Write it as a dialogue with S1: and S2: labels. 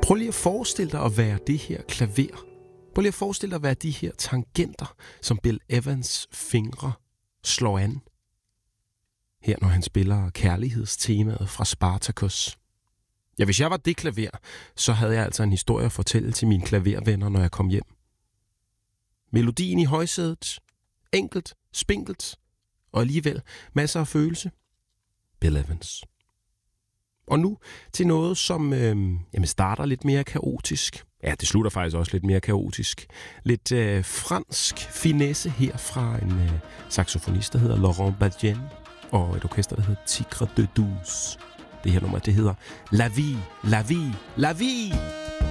S1: Prøv lige at forestille dig at være det her klaver. Prøv lige at forestille dig at være de her tangenter, som Bill Evans fingre slår an. Her når han spiller kærlighedstemaet fra Spartacus. Ja, hvis jeg var det klaver, så havde jeg altså en historie at fortælle til mine klavervenner, når jeg kom hjem. Melodien i højsædet. Enkelt, spinkelt og alligevel masser af følelse. Bill Evans. Og nu til noget, som starter lidt mere kaotisk. Ja, det slutter faktisk også lidt mere kaotisk. Lidt fransk finesse her fra en saxofonist, der hedder Laurent Badien, og et orkester, der hedder Tigre de Douce. Det her nummer, det hedder La Vie, La Vie, La Vie!